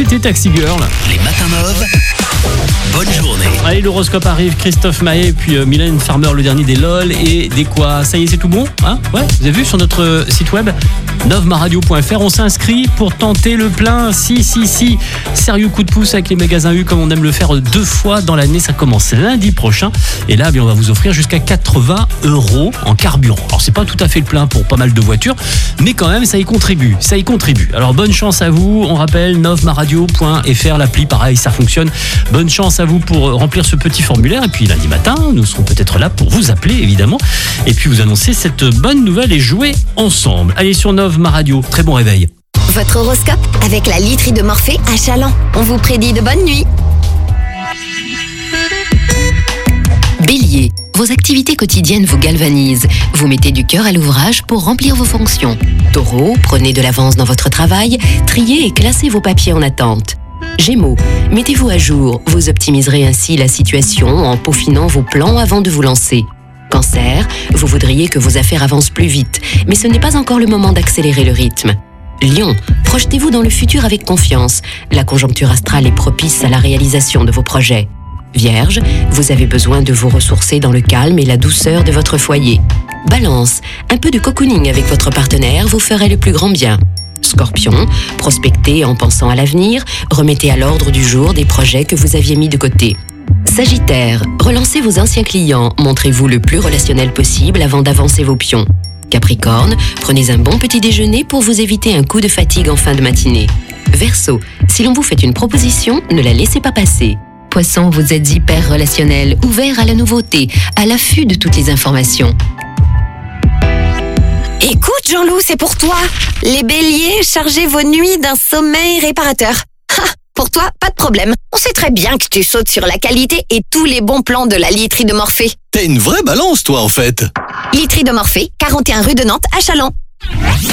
l'invité Taxi Girl. Les matins Mauve, bonne journée. Allez, l'horoscope arrive, Christophe Maé, puis Mylène Farmer, le dernier des LOL et des quoi. Ça y est, c'est tout bon, hein? Ouais, vous avez vu sur notre site web novemaradio.fr, on s'inscrit pour tenter le plein. Si. Sérieux coup de pouce avec les magasins U, comme on aime le faire 2 fois dans l'année. Ça commence lundi prochain. Et là, on va vous offrir jusqu'à 80 € en carburant. Alors, c'est pas tout à fait le plein pour pas mal de voitures, mais quand même, ça y contribue. Alors, bonne chance à vous. On rappelle novemaradio.fr, l'appli, pareil, ça fonctionne. Bonne chance à vous pour remplir ce petit formulaire. Et puis, lundi matin, nous serons peut-être là pour vous appeler, évidemment. Et puis, vous annoncer cette bonne nouvelle et jouer ensemble. Allez sur Ma Radio, très bon réveil. Votre horoscope avec la literie de Morphée à Chaland. On vous prédit de bonnes nuits. Bélier, vos activités quotidiennes vous galvanisent. Vous mettez du cœur à l'ouvrage pour remplir vos fonctions. Taureau, prenez de l'avance dans votre travail, triez et classez vos papiers en attente. Gémeaux, mettez-vous à jour. Vous optimiserez ainsi la situation en peaufinant vos plans avant de vous lancer. Cancer, vous voudriez que vos affaires avancent plus vite, mais ce n'est pas encore le moment d'accélérer le rythme. Lion, projetez-vous dans le futur avec confiance. La conjoncture astrale est propice à la réalisation de vos projets. Vierge, vous avez besoin de vous ressourcer dans le calme et la douceur de votre foyer. Balance, un peu de cocooning avec votre partenaire vous ferait le plus grand bien. Scorpion, prospectez en pensant à l'avenir, remettez à l'ordre du jour des projets que vous aviez mis de côté. Sagittaire, relancez vos anciens clients, montrez-vous le plus relationnel possible avant d'avancer vos pions. Capricorne, prenez un bon petit déjeuner pour vous éviter un coup de fatigue en fin de matinée. Verseau, si l'on vous fait une proposition, ne la laissez pas passer. Poisson, vous êtes hyper relationnel, ouvert à la nouveauté, à l'affût de toutes les informations. Écoute Jean-Loup, c'est pour toi. Les béliers, chargez vos nuits d'un sommeil réparateur. Pour toi, pas de problème. On sait très bien que tu sautes sur la qualité et tous les bons plans de la literie de Morphée. T'es une vraie balance, toi, en fait. Literie de Morphée, 41 rue de Nantes à Chaland.